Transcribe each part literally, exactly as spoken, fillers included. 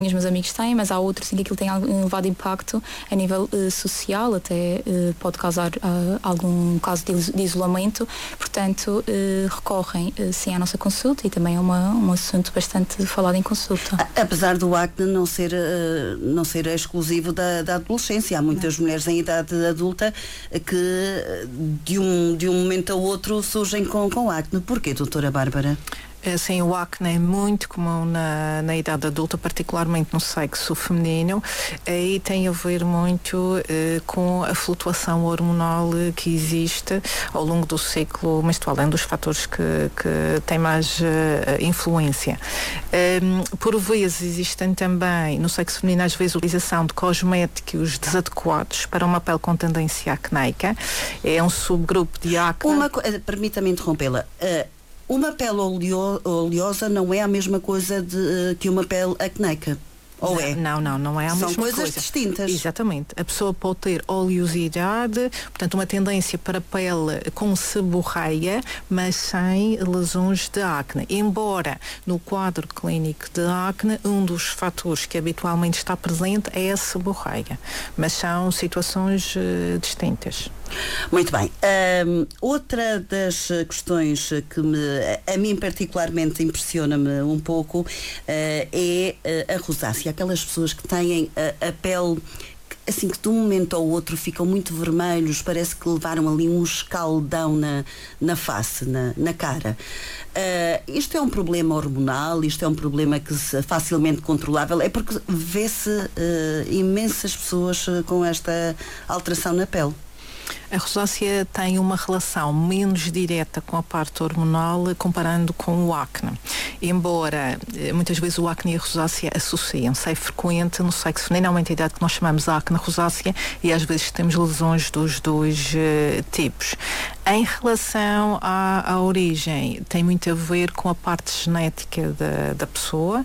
os meus amigos têm, mas há outros em que aquilo tem um elevado impacto a nível uh, social, até uh, pode causar uh, algum caso de, de isolamento, portanto uh, recorrem uh, sim à nossa consulta, e também é uma, um assunto bastante falado em consulta. Apesar do acne não ser, uh, não ser exclusivo da, da adolescência, há muitas não. mulheres em idade adulta que de um, de um momento ao outro surgem com, com acne. Porquê, doutora Bárbara? Sim, o acne é muito comum na, na idade adulta, particularmente no sexo feminino, e tem a ver muito eh, com a flutuação hormonal que existe ao longo do ciclo menstrual, é um dos fatores que, que tem mais eh, influência. Um, por vezes existem também, no sexo feminino, às vezes a utilização de cosméticos desadequados para uma pele com tendência acnéica, é um subgrupo de acne. Uma, permita-me interrompê-la. Uh, Uma pele oleo, oleosa não é a mesma coisa de, que uma pele acnéica, ou não, é? Não, não, não é a São mesma coisa. São coisas distintas. Exatamente. A pessoa pode ter oleosidade, portanto uma tendência para pele com seborreia, mas sem lesões de acne. Embora no quadro clínico de acne, um dos fatores que habitualmente está presente é a seborreia, mas são situações uh, distintas. Muito bem. Um, outra das questões que me, a mim particularmente impressiona-me um pouco uh, é uh, a rosácea. Aquelas pessoas que têm a, a pele assim que de um momento ao outro ficam muito vermelhos, parece que levaram ali um escaldão na, na face, na, na cara. Uh, isto é um problema hormonal, isto é um problema que se, facilmente controlável, é porque vê-se uh, imensas pessoas uh, com esta alteração na pele. A rosácea tem uma relação menos direta com a parte hormonal comparando com o acne. Embora muitas vezes o acne e a rosácea associam-se, é frequente no sexo feminino, é uma entidade que nós chamamos de acne rosácea e às vezes temos lesões dos dois uh, tipos. Em relação à, à origem, tem muito a ver com a parte genética da, da pessoa.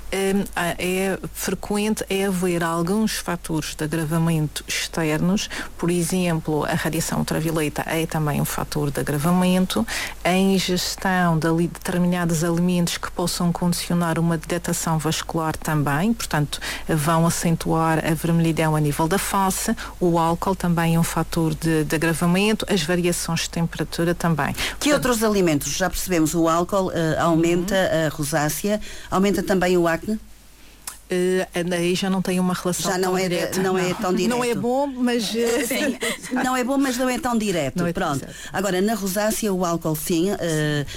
É frequente é haver alguns fatores de agravamento externos, por exemplo, a radiação ultravioleta é também um fator de agravamento, a ingestão de determinados alimentos que possam condicionar uma dilatação vascular também, portanto, vão acentuar a vermelhidão a nível da face, o álcool também é um fator de, de agravamento, as variações de temperatura também. Que portanto, outros alimentos? Já percebemos, o álcool uh, aumenta uhum. a rosácea, aumenta também o acne? Uh, aí já não tem uma relação já não tão é, direta. Não, não é tão direto. Não é bom, mas... Uh, sim. Não é bom, mas não é tão direto. Não é Pronto. tão Agora, na rosácea, o álcool sim uh, uh,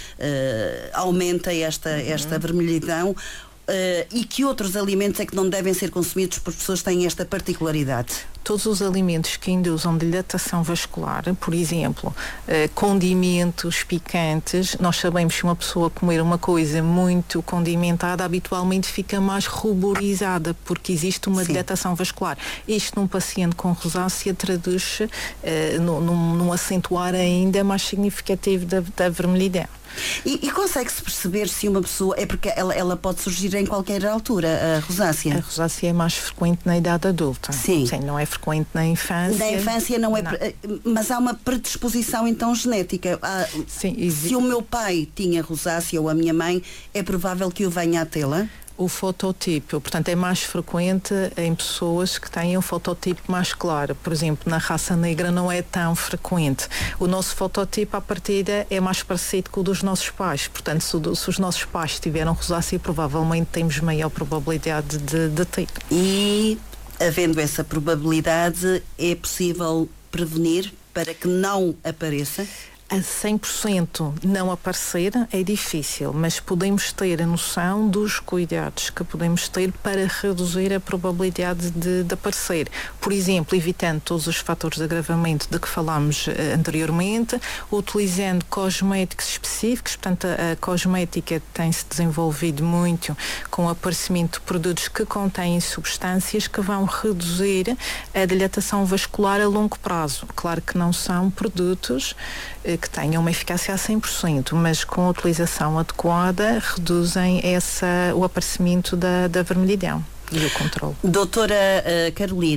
aumenta esta, esta uhum. vermelhidão. Uh, e que outros alimentos é que não devem ser consumidos por pessoas que têm esta particularidade? Todos os alimentos que induzam dilatação vascular, por exemplo, eh, condimentos picantes, nós sabemos que uma pessoa comer uma coisa muito condimentada habitualmente fica mais ruborizada porque existe uma Sim. dilatação vascular. Isto num paciente com rosácea traduz eh, num, num acentuar ainda mais significativo da, da vermelhidão. E, e consegue-se perceber se uma pessoa, é porque ela, ela pode surgir em qualquer altura, a rosácea? A rosácea é mais frequente na idade adulta. Sim. Sim, não é frequente na infância. Na infância não é, não. Mas há uma predisposição então genética. Há, Sim, existe. Se o meu pai tinha rosácea ou a minha mãe, é provável que eu venha a tê-la? O fototipo, portanto, é mais frequente em pessoas que têm um fototipo mais claro. Por exemplo, na raça negra não é tão frequente. O nosso fototipo, à partida, é mais parecido com o dos nossos pais. Portanto, se, se os nossos pais tiveram rosácea, provavelmente temos maior probabilidade de, de ter. E, havendo essa probabilidade, é possível prevenir para que não apareça? A cem por cento não aparecer é difícil, mas podemos ter a noção dos cuidados que podemos ter para reduzir a probabilidade de, de aparecer. Por exemplo, evitando todos os fatores de agravamento de que falámos uh, anteriormente, utilizando cosméticos específicos, portanto a, a cosmética tem-se desenvolvido muito com o aparecimento de produtos que contêm substâncias que vão reduzir a dilatação vascular a longo prazo. Claro que não são produtos uh, que tenham uma eficácia a cem por cento, mas com a utilização adequada reduzem essa, o aparecimento da, da vermelhidão e o controle. Doutora uh, Carolina,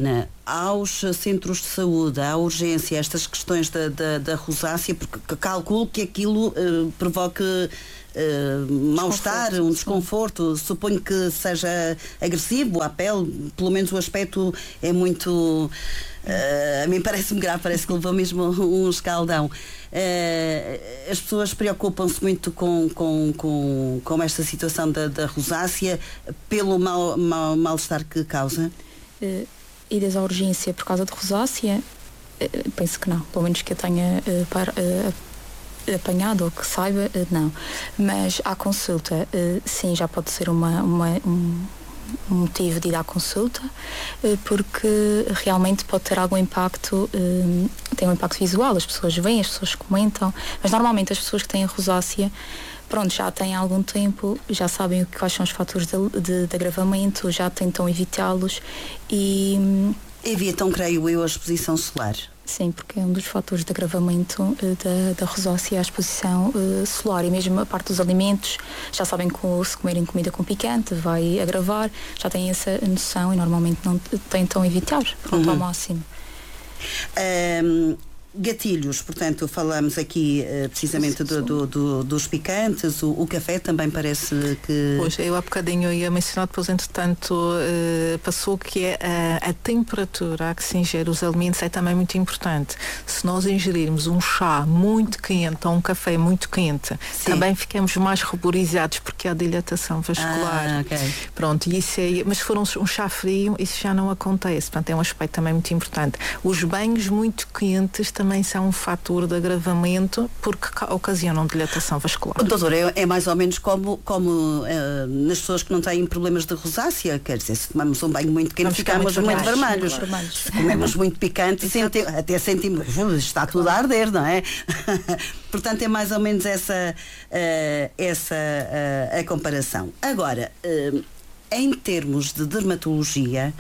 aos centros de saúde, à urgência, estas questões da, da, da rosácea, porque calculo que aquilo uh, provoque Uh, mal-estar, um desconforto, sim. Suponho que seja agressivo à pele, pelo menos o aspecto é muito, uh, a mim parece-me grave, parece que levou mesmo um escaldão. Uh, as pessoas preocupam-se muito com, com, com, com esta situação da, da rosácea pelo mal, mal, mal-estar que causa? Uh, idas à urgência por causa de rosácea? Uh, penso que não, pelo menos que eu tenha uh, para, uh, apanhado ou que saiba, não. Mas à consulta, sim, já pode ser uma, uma, um, um motivo de ir à consulta, porque realmente pode ter algum impacto, tem um impacto visual, as pessoas veem, as pessoas comentam, mas normalmente as pessoas que têm a rosácea, pronto, já têm há algum tempo, já sabem quais são os fatores de, de, de agravamento, já tentam evitá-los e... Evitam, creio eu, a exposição solar. Sim, porque é um dos fatores de agravamento uh, da, da rosácea, a exposição uh, solar, e mesmo a parte dos alimentos, já sabem que se comerem comida com picante vai agravar, já têm essa noção e normalmente não tentam evitar, pronto, uhum. ao máximo. Um... Gatilhos, portanto, falamos aqui uh, precisamente do, do, do, dos picantes, o, o café também parece que... Pois, eu há bocadinho ia mencionar, depois entretanto uh, passou que é a, a temperatura a que se ingere os alimentos é também muito importante. Se nós ingerirmos um chá muito quente ou um café muito quente, sim, também ficamos mais ruborizados porque há dilatação vascular. Ah, okay. Pronto, e isso é, mas se for um, um chá frio, isso já não acontece, portanto é um aspecto também muito importante. Os banhos muito quentes também são um fator de agravamento porque ocasionam dilatação vascular. Doutora, é, é mais ou menos como, como uh, nas pessoas que não têm problemas de rosácea, quer dizer, se tomamos um banho muito quente ficamos muito, muito vermelhos. vermelhos. Se comemos muito picante, senti, até sentimos, está tudo a arder, não é? Portanto, é mais ou menos essa, uh, essa uh, a comparação. Agora, uh, em termos de dermatologia,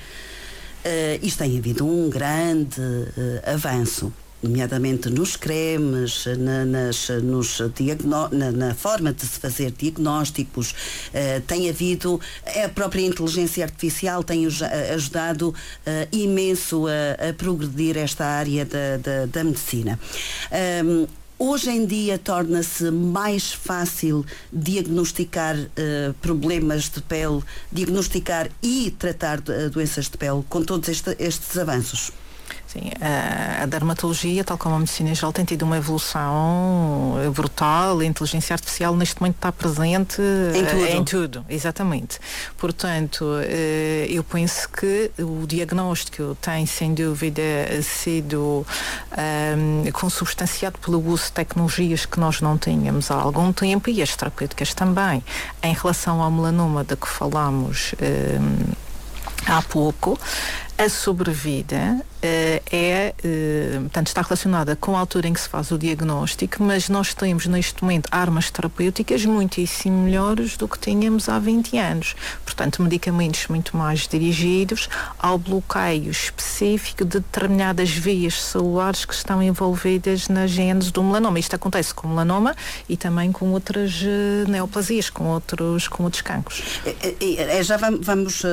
uh, isto tem havido um grande uh, avanço, nomeadamente nos cremes, na, nas, nos diagno, na, na forma de se fazer diagnósticos, uh, tem havido, a própria inteligência artificial tem ajudado uh, imenso a, a progredir esta área da, da, da medicina. Um, Hoje em dia torna-se mais fácil diagnosticar uh, problemas de pele, diagnosticar e tratar uh, doenças de pele com todos este, estes avanços. Sim, a, a dermatologia, tal como a medicina em geral, tem tido uma evolução brutal. A inteligência artificial neste momento está presente em tudo. Em tudo, exatamente. Portanto, eu penso que o diagnóstico tem, sem dúvida, sido um, consubstanciado pelo uso de tecnologias que nós não tínhamos há algum tempo, e as terapêuticas também. Em relação ao melanoma de que falámos um, há pouco, a sobrevida uh, é, uh, portanto, está relacionada com a altura em que se faz o diagnóstico, mas nós temos neste momento armas terapêuticas muitíssimo melhores do que tínhamos há vinte anos. Portanto, medicamentos muito mais dirigidos ao bloqueio específico de determinadas vias celulares que estão envolvidas na gênese do melanoma. Isto acontece com o melanoma e também com outras uh, neoplasias, com outros, com outros cancros. É, é, já vamos, uh,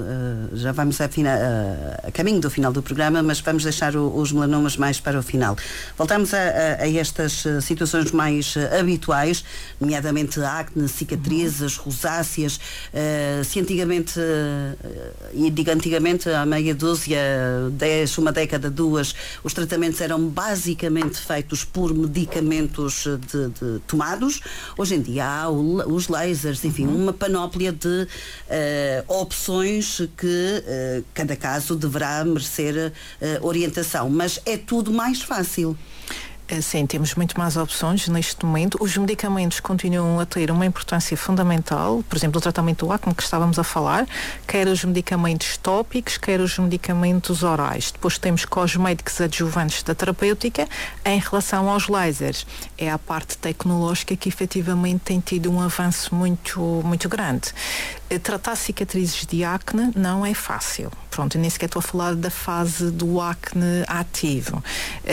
já vamos afinar, uh, a caminho do final do programa, mas vamos deixar o, os melanomas mais para o final. Voltamos a, a, a estas situações mais uh, habituais, nomeadamente acne, cicatrizes, rosáceas. Uh, se antigamente, uh, e digo antigamente, há meia dúzia, dez, uma década, duas, os tratamentos eram basicamente feitos por medicamentos de, de tomados. Hoje em dia há o, os lasers, enfim, uhum. uma panóplia de uh, opções que uh, cada caso deverá merecer uh, orientação, mas é tudo mais fácil. Sim, temos muito mais opções neste momento. Os medicamentos continuam a ter uma importância fundamental, por exemplo, o tratamento do acne que estávamos a falar, quer os medicamentos tópicos, quer os medicamentos orais. Depois temos cosméticos adjuvantes da terapêutica. Em relação aos lasers, é a parte tecnológica que efetivamente tem tido um avanço muito, muito grande. Tratar cicatrizes de acne não é fácil. Pronto, nem sequer estou a falar da fase do acne ativo.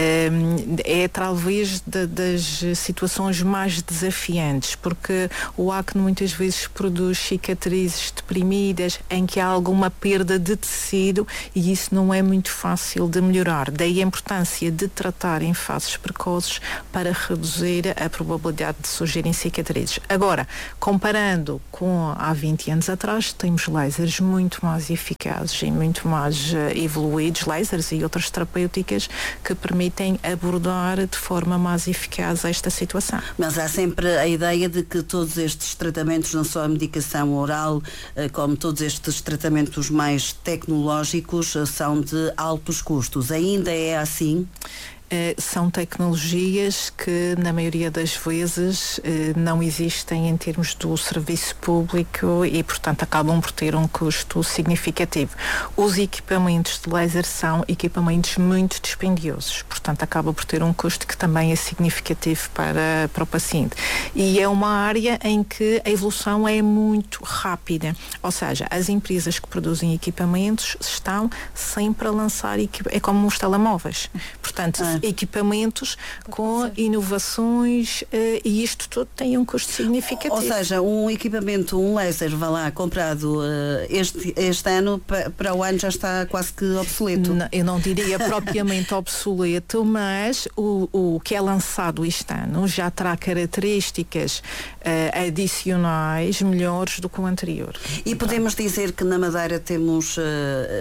É talvez de, das situações mais desafiantes, porque o acne muitas vezes produz cicatrizes deprimidas em que há alguma perda de tecido e isso não é muito fácil de melhorar. Daí a importância de tratar em fases precoces para reduzir a probabilidade de surgirem cicatrizes. Agora, comparando com há vinte anos atrás, temos lasers muito mais eficazes e muito mais uh, evoluídos, lasers e outras terapêuticas que permitem abordar de forma mais eficaz esta situação. Mas há sempre a ideia de que todos estes tratamentos, não só a medicação oral, uh, como todos estes tratamentos mais tecnológicos, uh, são de altos custos. Ainda é assim? Uh, são tecnologias que na maioria das vezes uh, não existem em termos do serviço público e portanto acabam por ter um custo significativo. Os equipamentos de laser são equipamentos muito dispendiosos, portanto acaba por ter um custo que também é significativo para, para o paciente. E é uma área em que a evolução é muito rápida, ou seja, as empresas que produzem equipamentos estão sempre a lançar, é como os telemóveis, portanto ah. equipamentos com inovações uh, e isto tudo tem um custo significativo. Ou seja, um equipamento, um laser, vá lá, comprado uh, este, este ano, pa, para o ano já está quase que obsoleto. Não, eu não diria propriamente obsoleto, mas o, o que é lançado este ano já terá características uh, adicionais melhores do que o anterior. E podemos dizer que na Madeira temos, uh,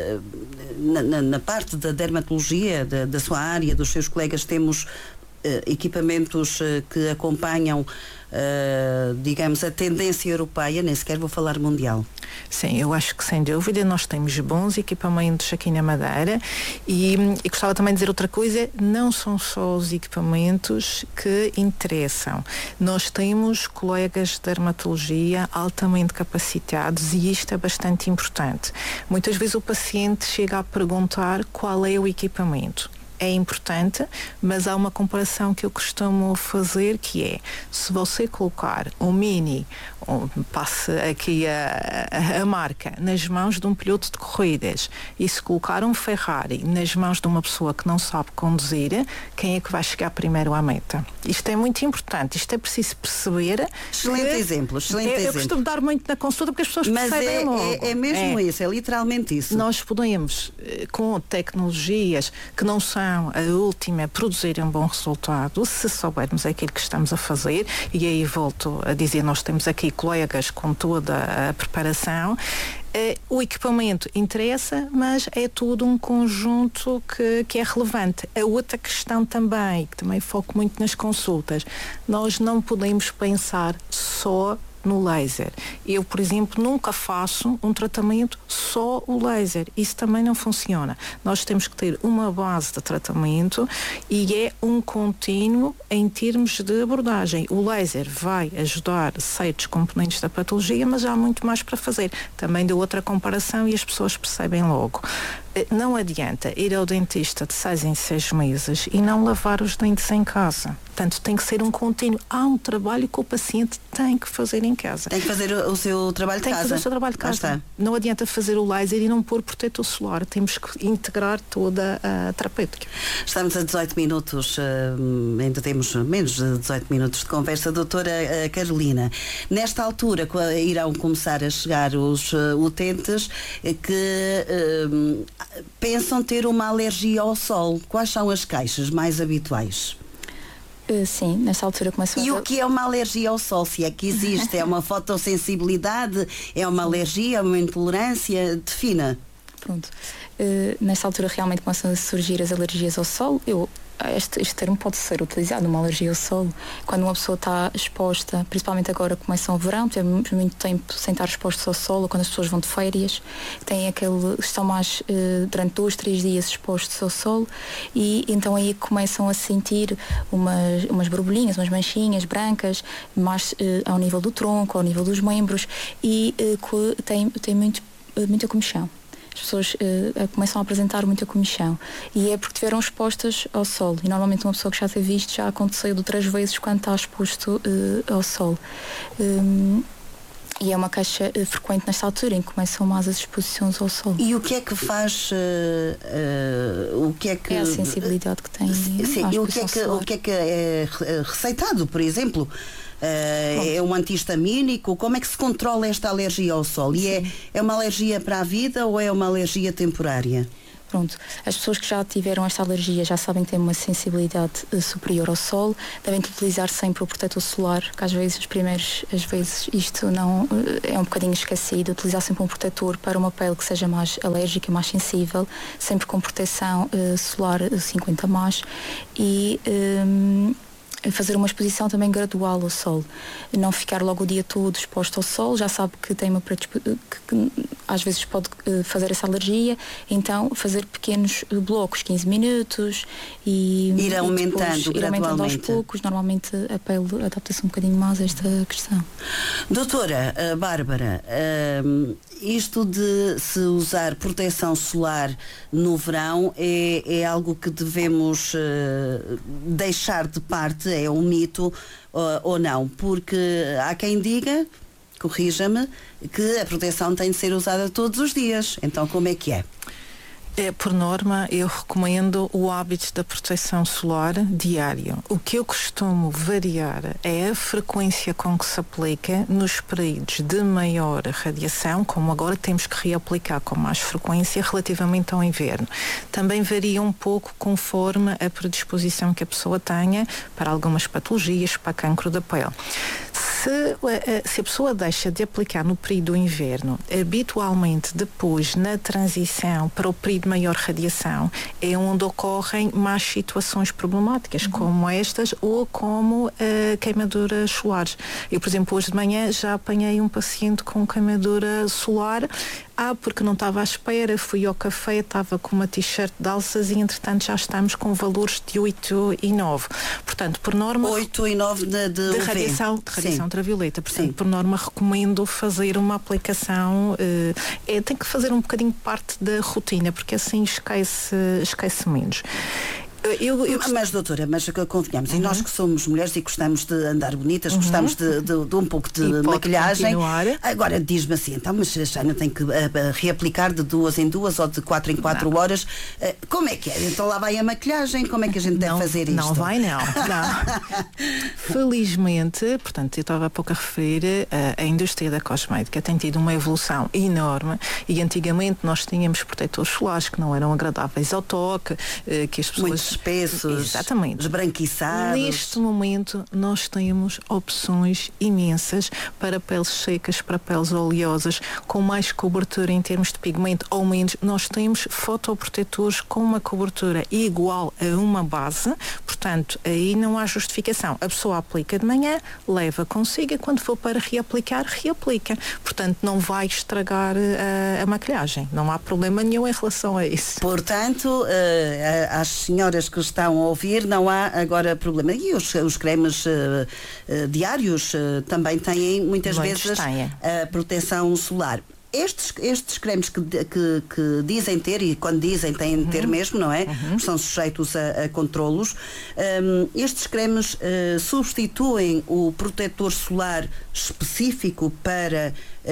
na, na, na parte da dermatologia, da, da sua área, dos seus colegas, temos uh, equipamentos uh, que acompanham, uh, digamos, a tendência europeia, nem sequer vou falar mundial. Sim, eu acho que sem dúvida nós temos bons equipamentos aqui na Madeira e, e gostava também de dizer outra coisa, não são só os equipamentos que interessam. Nós temos colegas de dermatologia altamente capacitados e isto é bastante importante. Muitas vezes o paciente chega a perguntar qual é o equipamento. É importante, mas há uma comparação que eu costumo fazer, que é, se você colocar um Mini, um, passe aqui a, a, a marca, nas mãos de um piloto de corridas, e se colocar um Ferrari nas mãos de uma pessoa que não sabe conduzir, quem é que vai chegar primeiro à meta? Isto é muito importante, isto é preciso perceber. Excelente exemplo, excelente eu, exemplo. Eu costumo dar muito na consulta porque as pessoas mas percebem é, logo. É, é mesmo é. isso, é literalmente isso. Nós podemos, com tecnologias que não são a última, produzir um bom resultado se soubermos aquilo que estamos a fazer, e aí volto a dizer, nós temos aqui colegas com toda a preparação. Uh, o equipamento interessa, mas é tudo um conjunto que, que é relevante. A outra questão também, que também foco muito nas consultas, nós não podemos pensar só no laser. Eu, por exemplo, nunca faço um tratamento só o laser. Isso também não funciona. Nós temos que ter uma base de tratamento e é um contínuo em termos de abordagem. O laser vai ajudar certos componentes da patologia, mas há muito mais para fazer. Também deu outra comparação e as pessoas percebem logo. Não adianta ir ao dentista de seis em seis meses e não lavar os dentes em casa. Portanto, tem que ser um contínuo. Há um trabalho que o paciente tem que fazer em casa. Tem que fazer o seu trabalho de tem casa. Tem que fazer o seu trabalho de casa. Não adianta fazer o laser e não pôr protetor solar. Temos que integrar toda a terapêutica. Estamos a dezoito minutos, uh, ainda temos menos de dezoito minutos de conversa. Doutora uh, Carolina, nesta altura irão começar a chegar os uh, utentes que uh, pensam ter uma alergia ao sol. Quais são as queixas mais habituais? Uh, sim, nessa altura começou E a... o que é uma alergia ao sol? Se é que existe? É uma fotossensibilidade? É uma alergia? É uma intolerância? Defina. Pronto. Uh, nessa altura realmente começam a surgir as alergias ao sol. Eu, este, este termo pode ser utilizado, uma alergia ao sol, quando uma pessoa está exposta, principalmente agora começa o verão, temos muito tempo sem estar expostos ao sol, ou quando as pessoas vão de férias, têm aquele, estão mais uh, durante dois, três dias expostos ao sol, e então aí começam a sentir umas, umas borbulhinhas, umas manchinhas brancas, mais uh, ao nível do tronco, ao nível dos membros, e uh, tem, tem muito, uh, muita comichão. As pessoas uh, começam a apresentar muita comichão e é porque estiveram expostas ao sol, e normalmente uma pessoa que já teve isto já aconteceu de outras vezes quando está exposto uh, ao sol. Um, e é uma queixa uh, frequente nesta altura, em que começam mais as exposições ao sol. E o que é que faz, uh, uh, o que é que... É a sensibilidade que tem. Sim, e o que, é que, o que é que é receitado, por exemplo? Uh, é um antihistamínico? Como é que se controla esta alergia ao sol? E é, é uma alergia para a vida ou é uma alergia temporária? Pronto, as pessoas que já tiveram esta alergia já sabem que têm uma sensibilidade uh, superior ao sol, devem utilizar sempre o protetor solar, que às vezes, os primeiros, às vezes isto não uh, é um bocadinho esquecido, utilizar sempre um protetor para uma pele que seja mais alérgica, mais sensível, sempre com proteção uh, solar cinquenta mais e... Um, fazer uma exposição também gradual ao sol, não ficar logo o dia todo exposto ao sol, já sabe que tem uma predisp... que, que às vezes pode uh, fazer essa alergia, então fazer pequenos uh, blocos, quinze minutos e ir aumentando e depois, ir aumentando aos poucos, normalmente a pele adapta-se um bocadinho mais a esta questão. Doutora uh, Bárbara, uh, isto de se usar proteção solar no verão é, é algo que devemos uh, deixar de parte, é um mito uh, ou não? Porque há quem diga, corrija-me, que a proteção tem de ser usada todos os dias. Então como é que é? É, por norma, eu recomendo o hábito da proteção solar diário. O que eu costumo variar é a frequência com que se aplica nos períodos de maior radiação, como agora temos que reaplicar com mais frequência relativamente ao inverno. Também varia um pouco conforme a predisposição que a pessoa tenha para algumas patologias, para cancro da pele. Se, se a pessoa deixa de aplicar no período do inverno, habitualmente depois, na transição para o período de maior radiação, é onde ocorrem mais situações problemáticas, uhum. como estas ou como uh, queimaduras solares. Eu, por exemplo, hoje de manhã já apanhei um paciente com queimadura solar. Ah, porque não estava à espera, fui ao café, estava com uma t-shirt de alças e, entretanto, já estamos com valores de oito e nove. Portanto, por norma... oito e nove de, de, de radiação, de radiação ultravioleta. Portanto, Sim. por norma, recomendo fazer uma aplicação... Uh, é, tem que fazer um bocadinho parte da rotina, porque assim esquece, esquece menos. Eu, eu... Mas, doutora, mas convenhamos, uhum. e nós que somos mulheres e gostamos de andar bonitas, uhum. gostamos de, de, de um pouco de e maquilhagem. Continuar. Agora diz-me assim, então, mas já não tem que uh, reaplicar de duas em duas ou de quatro em quatro não. horas. Uh, como é que é? Então lá vai a maquilhagem, como é que a gente deve não, fazer isto? Não vai, não. não. Felizmente, portanto, eu estava há pouco a referir, a, a indústria da cosmética tem tido uma evolução enorme e antigamente nós tínhamos protetores solares que não eram agradáveis ao toque, uh, que as pessoas... Muito espessos, exatamente, esbranquiçados. Neste momento nós temos opções imensas para peles secas, para peles oleosas, com mais cobertura em termos de pigmento ou menos. Nós temos fotoprotetores com uma cobertura igual a uma base, portanto aí não há justificação. A pessoa aplica de manhã, leva consigo e quando for para reaplicar, reaplica. Portanto não vai estragar a, a maquilhagem. Não há problema nenhum em relação a isso. Portanto, uh, às senhoras que estão a ouvir, não há agora problema. E os, os cremes uh, uh, diários uh, também têm muitas Muitos vezes têm. a proteção solar. Estes, estes cremes que, que, que dizem ter, e quando dizem têm de ter uhum. mesmo, não é? Uhum. São sujeitos a, a controlos. Um, estes cremes uh, substituem o protetor solar específico para,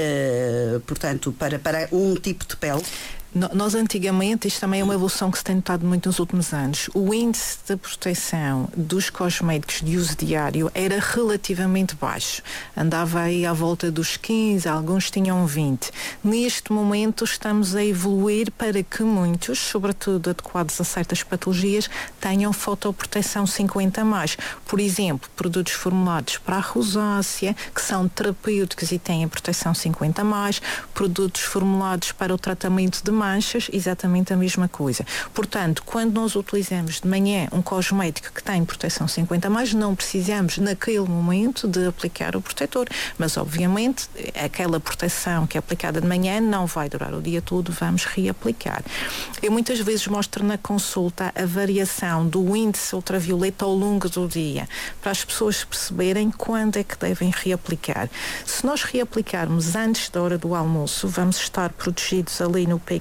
uh, portanto, para, para um tipo de pele? Nós antigamente, isto também é uma evolução que se tem notado muito nos últimos anos, o índice de proteção dos cosméticos de uso diário era relativamente baixo. Andava aí à volta dos quinze, alguns tinham vinte. Neste momento estamos a evoluir para que muitos, sobretudo adequados a certas patologias, tenham fotoproteção cinquenta mais. Por exemplo, produtos formulados para a rosácea, que são terapêuticos e têm a proteção cinquenta mais, produtos formulados para o tratamento de manchas, exatamente a mesma coisa. Portanto, quando nós utilizamos de manhã um cosmético que tem proteção cinquenta mais, não precisamos naquele momento de aplicar o protetor, mas obviamente aquela proteção que é aplicada de manhã não vai durar o dia todo, vamos reaplicar. Eu muitas vezes mostro na consulta a variação do índice ultravioleta ao longo do dia, para as pessoas perceberem quando é que devem reaplicar. Se nós reaplicarmos antes da hora do almoço, vamos estar protegidos ali no pico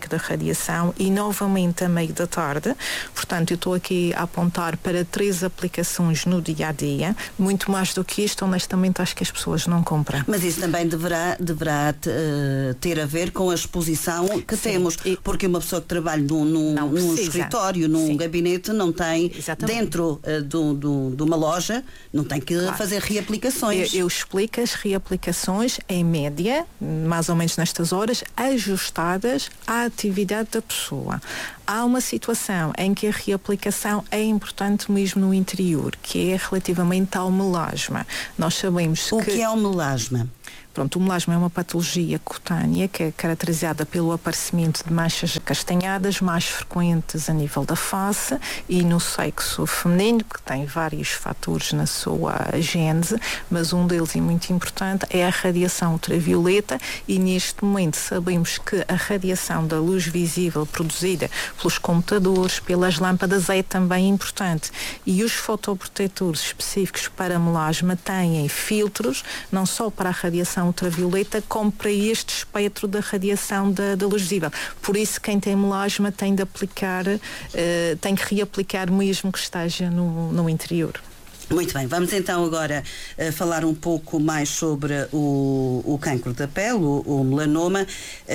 pico da radiação e novamente a meio da tarde. Portanto, eu estou aqui a apontar para três aplicações no dia a dia. Muito mais do que isto, honestamente, acho que as pessoas não compram. Mas isso também deverá, deverá uh, ter a ver com a exposição que Sim. temos, e porque uma pessoa que trabalha num, num, num escritório, num Sim. gabinete, não tem, Exatamente. dentro uh, do, do, de uma loja, não tem que claro. fazer reaplicações. Eu, eu explico as reaplicações em média, mais ou menos nestas horas, ajustadas à atividade da pessoa. Há uma situação em que a reaplicação é importante mesmo no interior, que é relativamente ao melasma. Nós sabemos o que... O que é o melasma? Pronto, o melasma é uma patologia cutânea que é caracterizada pelo aparecimento de manchas castanhadas mais frequentes a nível da face e no sexo feminino, que tem vários fatores na sua gênese, mas um deles, e muito importante, é a radiação ultravioleta, e neste momento sabemos que a radiação da luz visível produzida pelos computadores, pelas lâmpadas, é também importante. E os fotoprotetores específicos para melasma têm filtros, não só para a radiação ultravioleta, como para este espectro da radiação da, da luz visível. Por isso, quem tem melasma tem de aplicar, uh, tem que reaplicar mesmo que esteja no, no interior. Muito bem, vamos então agora uh, falar um pouco mais sobre o, o cancro da pele, o, o melanoma.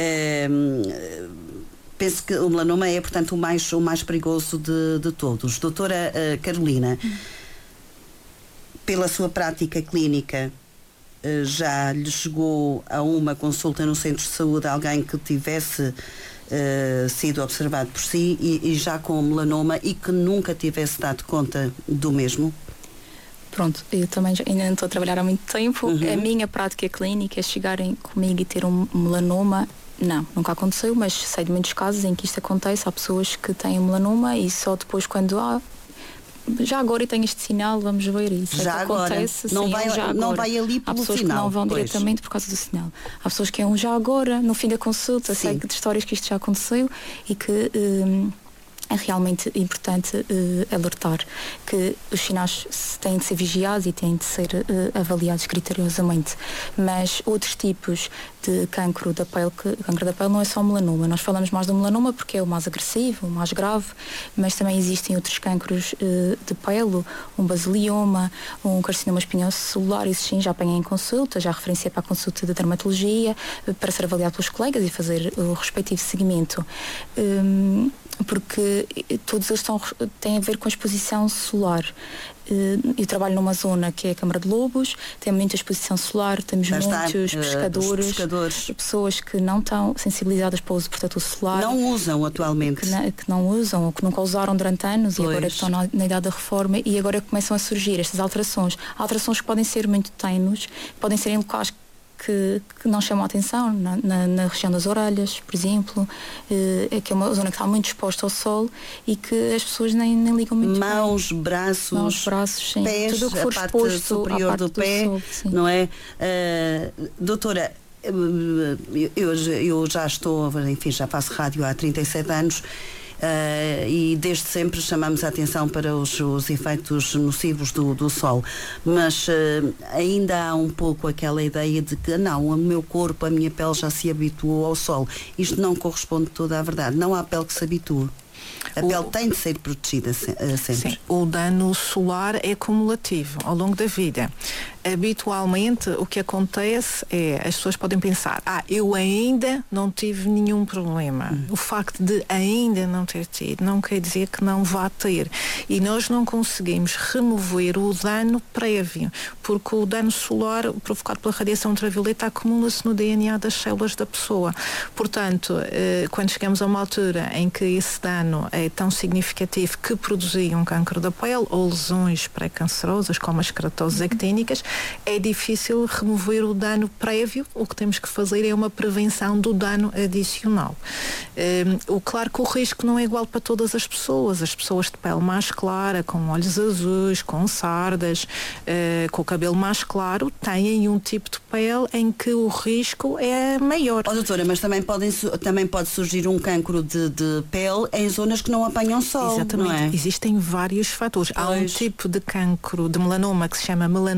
Uh, penso que o melanoma é, portanto, o mais, o mais perigoso de, de todos. Doutora uh, Carolina, hum. pela sua prática clínica, já lhe chegou a uma consulta no centro de saúde alguém que tivesse uh, sido observado por si e, e já com melanoma e que nunca tivesse dado conta do mesmo? Pronto, eu também já, ainda não estou a trabalhar há muito tempo. Uhum. A minha prática clínica é chegarem comigo e ter um melanoma. Não, nunca aconteceu, mas sei de muitos casos em que isto acontece. Há pessoas que têm melanoma e só depois quando há... já agora eu tenho este sinal, vamos ver isso. Já é agora, acontece, não, sim, vai, é um já não agora. vai ali pelo Há pessoas sinal, que não vão pois. diretamente por causa do sinal. Há pessoas que é um já agora, no fim da consulta, sim. sei de histórias que isto já aconteceu e que hum, é realmente importante uh, alertar que os sinais têm de ser vigiados e têm de ser uh, avaliados criteriosamente. Mas outros tipos de cancro da pele, que cancro da pele não é só melanoma. Nós falamos mais do melanoma porque é o mais agressivo, o mais grave, mas também existem outros cancros uh, de pele, um basilioma, um carcinoma espinhoso celular, isso sim já apanhei em consulta, já referenciei para a consulta de dermatologia, uh, para ser avaliado pelos colegas e fazer o respectivo seguimento. Um, porque todos eles estão, têm a ver com a exposição solar. Eu trabalho numa zona que é a Câmara de Lobos, tem muita exposição solar, temos Já muitos está, pescadores, uh, pescadores, pessoas que não estão sensibilizadas para o uso protetor solar. Não usam atualmente. Que não, que não usam, ou que nunca usaram durante anos pois. E agora estão na, na idade da reforma e agora começam a surgir estas alterações. Alterações que podem ser muito ténues, podem ser em locais Que, que não chamam a atenção, na, na, na região das orelhas, por exemplo, é que é uma zona que está muito exposta ao sol e que as pessoas nem, nem ligam muito Mãos, bem. braços, Mãos, braços, sim. pés, tudo o que for a parte exposto superior do, do pé, sol, não é? Uh, doutora, eu, eu já estou, enfim, já faço rádio há trinta e sete anos. Uh, e desde sempre chamamos a atenção para os, os efeitos nocivos do, do sol, mas uh, ainda há um pouco aquela ideia de que não, o meu corpo, a minha pele já se habituou ao sol. Isto não corresponde toda à verdade, não há pele que se habitue. A pele o, tem de ser protegida se, uh, sempre. Sim, o dano solar é cumulativo ao longo da vida. Habitualmente o que acontece é, as pessoas podem pensar, ah, eu ainda não tive nenhum problema. Hum. O facto de ainda não ter tido não quer dizer que não vá ter. E nós não conseguimos remover o dano prévio, porque o dano solar provocado pela radiação ultravioleta acumula-se no D N A das células da pessoa. Portanto, eh, quando chegamos a uma altura em que esse dano é tão significativo que produzia um cancro da pele ou lesões pré-cancerosas como as queratoses actínicas, é difícil remover o dano prévio. O que temos que fazer é uma prevenção do dano adicional. Um, o claro que o risco não é igual para todas as pessoas. As pessoas de pele mais clara, com olhos azuis, com sardas, uh, com o cabelo mais claro, têm um tipo de pele em que o risco é maior. Oh, doutora, mas também, podem, também pode surgir um cancro de, de pele em zonas que não apanham sol. Exatamente. Não é? Existem vários fatores. Pois. Há um tipo de cancro de melanoma que se chama melanoma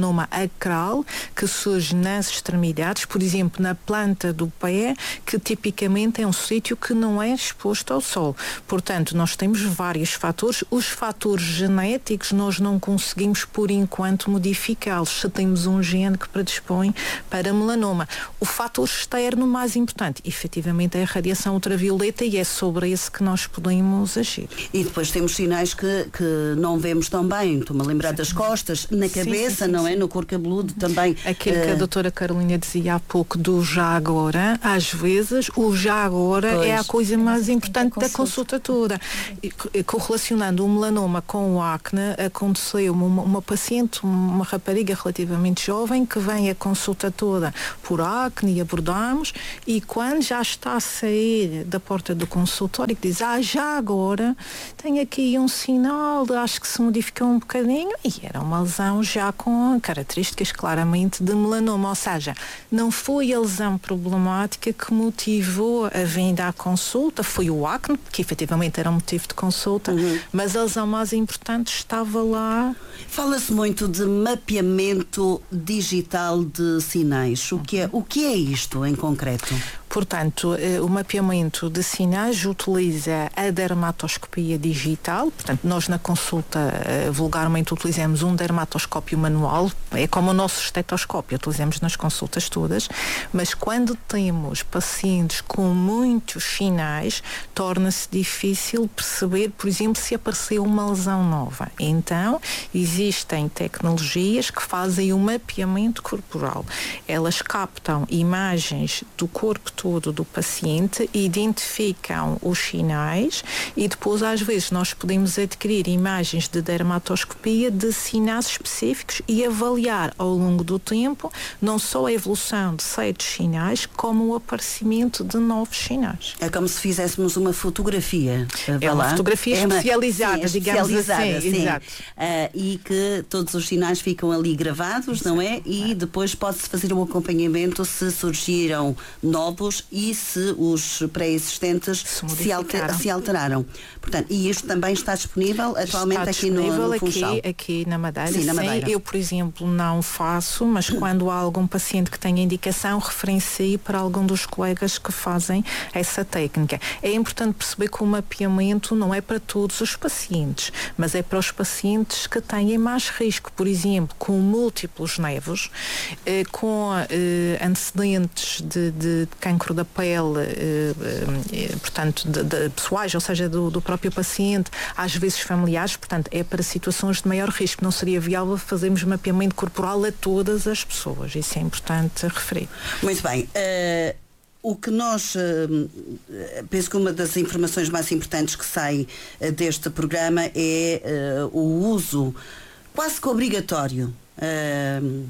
acral que surge nas extremidades, por exemplo, na planta do pé, que tipicamente é um sítio que não é exposto ao sol. Portanto, nós temos vários fatores. Os fatores genéticos nós não conseguimos, por enquanto, modificá-los. Se temos um gene que predispõe para melanoma. O fator externo mais importante, efetivamente, é a radiação ultravioleta e é sobre esse que nós podemos agir. E depois temos sinais que, que não vemos tão bem. Estou-me a lembrar das costas, na cabeça, sim, sim, sim, não é? No couro cabeludo também. Aquilo uh... que a doutora Carolina dizia há pouco do já agora, às vezes o já agora pois. é a coisa mais importante da consulta toda. E, correlacionando o melanoma com o acne, aconteceu uma, uma paciente, uma rapariga relativamente jovem, que vem à consulta toda por acne e abordamos, e quando já está a sair da porta do consultório, que diz, ah, já agora tem aqui um sinal, acho que se modificou um bocadinho, e era uma lesão já com características claramente de melanoma, ou seja, não foi a lesão problemática que motivou a vinda à consulta, foi o acne, que efetivamente era um motivo de consulta, uhum. mas a lesão mais importante estava lá. Fala-se muito de mapeamento digital de sinais. O que é, o que é isto em concreto? Portanto, o mapeamento de sinais utiliza a dermatoscopia digital. Portanto, nós na consulta vulgarmente utilizamos um dermatoscópio manual, é como o nosso estetoscópio, utilizamos nas consultas todas, mas quando temos pacientes com muitos sinais, torna-se difícil perceber, por exemplo, se apareceu uma lesão nova. Então, existem tecnologias que fazem o mapeamento corporal. Elas captam imagens do corpo todo do paciente, identificam os sinais e depois às vezes nós podemos adquirir imagens de dermatoscopia de sinais específicos e avaliar ao longo do tempo não só a evolução de certos sinais como o aparecimento de novos sinais. É como se fizéssemos uma fotografia. É uma lá. fotografia é uma, especializada, sim, digamos especializada, assim. Sim. Exato. Uh, e que todos os sinais ficam ali gravados, Exato. não é? E depois pode-se fazer um acompanhamento se surgiram novos e se os pré-existentes se, se, alter, se alteraram. Portanto, e isto também está disponível atualmente está aqui no, no Funchal? Aqui, aqui na Madeira. Sim, na Madeira. Sim, eu, por exemplo, não faço, mas quando há algum paciente que tenha indicação, referencie para algum dos colegas que fazem essa técnica. É importante perceber que o mapeamento não é para todos os pacientes, mas é para os pacientes que têm mais risco, por exemplo, com múltiplos nevos, eh, com eh, antecedentes de, de cancro da pele, eh, eh, portanto, de, de pessoais, ou seja, do, do próprio paciente, às vezes familiares, portanto, é para situações de maior risco. Não seria viável fazermos mapeamento corporal a todas as pessoas. Isso é importante referir. Muito bem. Uh... O que nós, uh, penso que uma das informações mais importantes que sai uh, deste programa é uh, o uso quase que obrigatório uh,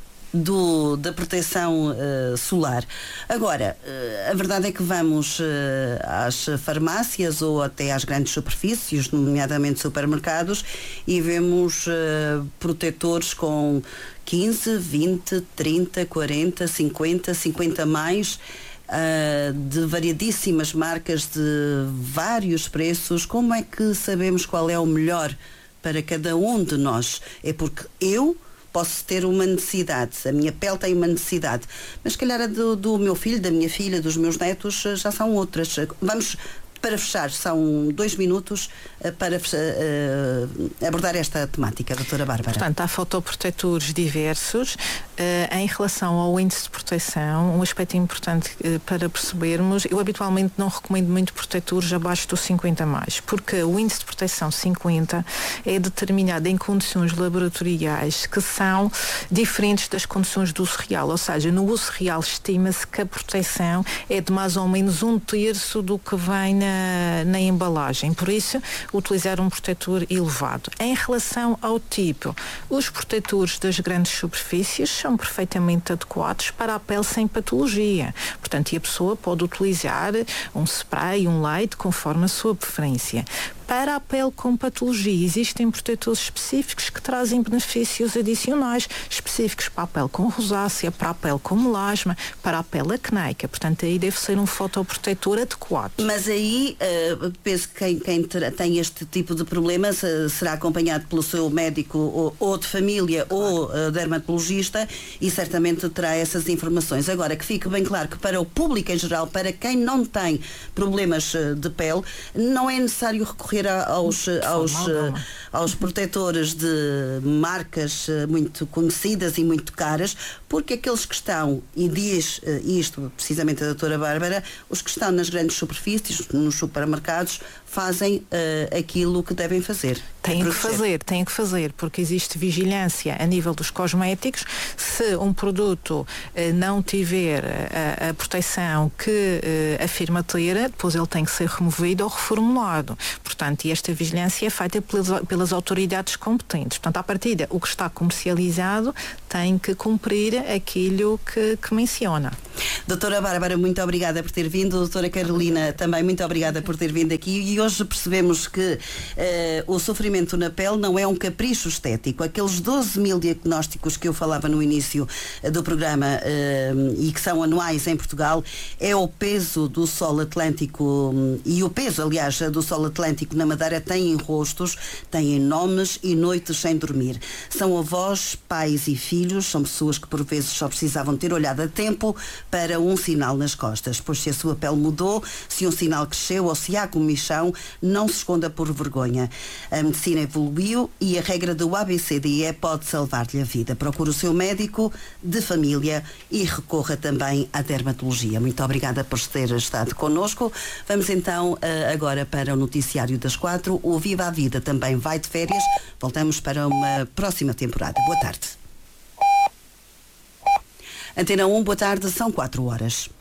do, da proteção uh, solar. Agora, uh, a verdade é que vamos uh, às farmácias ou até às grandes superfícies, nomeadamente supermercados, e vemos uh, protetores com quinze, vinte, trinta, quarenta, cinquenta, cinquenta mais, Uh, de variedíssimas marcas, de vários preços. Como é que sabemos qual é o melhor para cada um de nós? É porque eu posso ter uma necessidade, a minha pele tem uma necessidade, mas se calhar a do, do meu filho, da minha filha, dos meus netos já são outras. Vamos, para fechar, são dois minutos para uh, abordar esta temática, doutora Bárbara. Portanto, há fotoprotetores diversos. Uh, em relação ao índice de proteção, um aspecto importante uh, para percebermos, eu habitualmente não recomendo muito protetores abaixo dos cinquenta mais, porque o índice de proteção cinquenta é determinado em condições laboratoriais que são diferentes das condições do uso real, ou seja, no uso real estima-se que a proteção é de mais ou menos um terço do que vem na, na embalagem, por isso utilizar um protetor elevado. Em relação ao tipo, os protetores das grandes superfícies são perfeitamente adequados para a pele sem patologia. Portanto, e a pessoa pode utilizar um spray, um light, conforme a sua preferência. Para a pele com patologia, existem protetores específicos que trazem benefícios adicionais, específicos para a pele com rosácea, para a pele com melasma, para a pele acnéica. Portanto, aí deve ser um fotoprotetor adequado. Mas aí, uh, penso que quem, quem ter, tem este tipo de problemas uh, será acompanhado pelo seu médico ou, ou de família, claro, ou uh, dermatologista, e certamente terá essas informações. Agora, que fique bem claro que para o público em geral, para quem não tem problemas uh, de pele, não é necessário recorrer a, aos, aos, uh, aos protetores de marcas uh, muito conhecidas e muito caras, porque aqueles que estão, e diz uh, isto precisamente a doutora Bárbara, os que estão nas grandes superfícies, nos supermercados, fazem uh, aquilo que devem fazer. Têm que fazer, têm que fazer, porque existe vigilância a nível dos cosméticos. Se um produto uh, não tiver a, a proteção que uh, afirma ter, depois ele tem que ser removido ou reformulado. Portanto, e esta vigilância é feita pelas, pelas autoridades competentes. Portanto, à partida, o que está comercializado tem que cumprir aquilo que, que menciona. Doutora Bárbara, muito obrigada por ter vindo. Doutora Carolina, também muito obrigada por ter vindo aqui. E hoje percebemos que uh, o sofrimento na pele não é um capricho estético. Aqueles doze mil diagnósticos que eu falava no início uh, do programa uh, e que são anuais em Portugal, é o peso do solo atlântico um, e o peso, aliás, do solo atlântico na Madeira tem rostos, tem nomes e noites sem dormir. São avós, pais e filhos, são pessoas que por vezes só precisavam ter olhado a tempo para um sinal nas costas, pois se a sua pele mudou, se um sinal cresceu ou se há comichão, não se esconda por vergonha. A medicina evoluiu e a regra do A B C D E pode salvar-lhe a vida. Procure o seu médico de família e recorra também à dermatologia. Muito obrigada por ter estado connosco. Vamos então agora para o noticiário das quatro. O Viva a Vida também vai de férias. Voltamos para uma próxima temporada. Boa tarde. Antena um, boa tarde, são quatro horas.